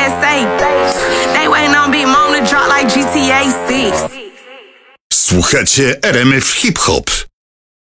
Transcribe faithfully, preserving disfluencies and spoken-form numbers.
S A. They waiting on Big Mom to drop like G T A six. Słuchacie R M F Hip Hop.